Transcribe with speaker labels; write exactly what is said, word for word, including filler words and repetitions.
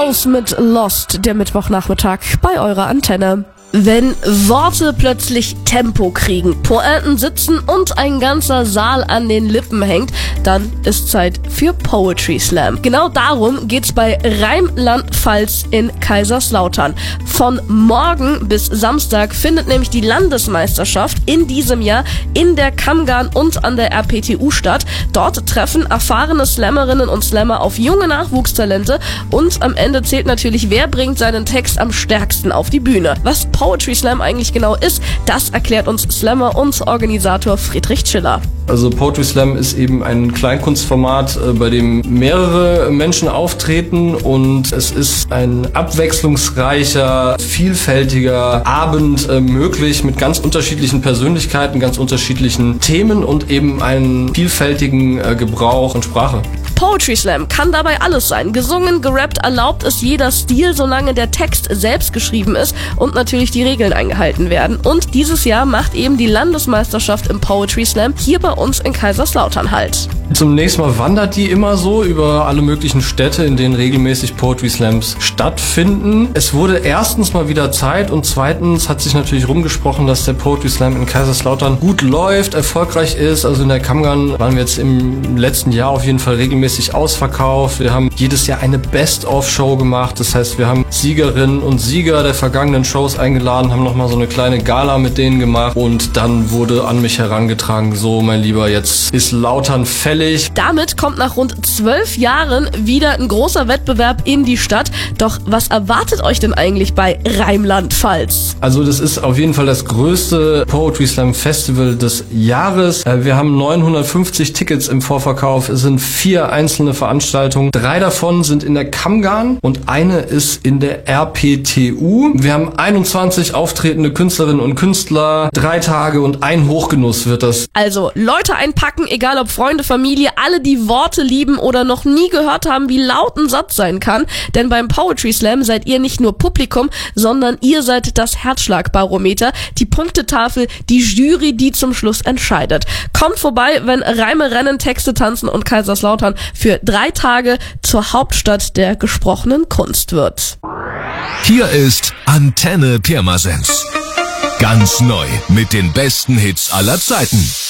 Speaker 1: raus mit Lost, der Mittwochnachmittag bei eurer Antenne. Wenn Worte plötzlich Tempo kriegen, Pointen sitzen und ein ganzer Saal an den Lippen hängt, dann ist Zeit für Poetry Slam. Genau darum geht's bei Rheinland-Pfalz in Kaiserslautern. Von morgen bis Samstag findet nämlich die Landesmeisterschaft in diesem Jahr in der Kammgarn und an der R P T U statt. Dort treffen erfahrene Slammerinnen und Slammer auf junge Nachwuchstalente und am Ende zählt natürlich, wer bringt seinen Text am stärksten auf die Bühne. Was Poetry Slam eigentlich genau ist, das erklärt uns Slammer und Organisator Friedrich Schiller.
Speaker 2: Also Poetry Slam ist eben ein Kleinkunstformat, bei dem mehrere Menschen auftreten und es ist ein abwechslungsreicher, vielfältiger Abend möglich mit ganz unterschiedlichen Persönlichkeiten, ganz unterschiedlichen Themen und eben einen vielfältigen Gebrauch von Sprache.
Speaker 1: Poetry Slam kann dabei alles sein. Gesungen, gerappt, erlaubt ist jeder Stil, solange der Text selbst geschrieben ist und natürlich die Regeln eingehalten werden. Und dieses Jahr macht eben die Landesmeisterschaft im Poetry Slam hier bei uns in Kaiserslautern halt.
Speaker 2: Zum nächsten Mal wandert die immer so über alle möglichen Städte, in denen regelmäßig Poetry Slams stattfinden. Es wurde erstens mal wieder Zeit und zweitens hat sich natürlich rumgesprochen, dass der Poetry Slam in Kaiserslautern gut läuft, erfolgreich ist. Also in der Kammgarn waren wir jetzt im letzten Jahr auf jeden Fall regelmäßig ausverkauft. Wir haben jedes Jahr eine Best-of-Show gemacht. Das heißt, wir haben Siegerinnen und Sieger der vergangenen Shows eingeladen, haben nochmal so eine kleine Gala mit denen gemacht und dann wurde an mich herangetragen, so mein Lieber, jetzt ist Lautern fällig.
Speaker 1: Damit kommt nach rund zwölf Jahren wieder ein großer Wettbewerb in die Stadt. Doch was erwartet euch denn eigentlich bei Rheinland-Pfalz?
Speaker 2: Also das ist auf jeden Fall das größte Poetry Slam Festival des Jahres. Wir haben neunhundertfünfzig Tickets im Vorverkauf. Es sind vier einzelne Veranstaltungen. Drei davon sind in der Kammgarn und eine ist in der R P T U. Wir haben einundzwanzig auftretende Künstlerinnen und Künstler. Drei Tage und ein Hochgenuss wird das.
Speaker 1: Also Leute einpacken, egal ob Freunde, Familie, alle, die Worte lieben oder noch nie gehört haben, wie laut ein Satz sein kann. Denn beim Poetry Slam seid ihr nicht nur Publikum, sondern ihr seid das Herzschlagbarometer, die Punktetafel, die Jury, die zum Schluss entscheidet. Kommt vorbei, wenn Reime, Rennen, Texte, Tanzen und Kaiserslautern für drei Tage zur Hauptstadt der gesprochenen Kunst wird.
Speaker 3: Hier ist Antenne Pirmasens. Ganz neu mit den besten Hits aller Zeiten.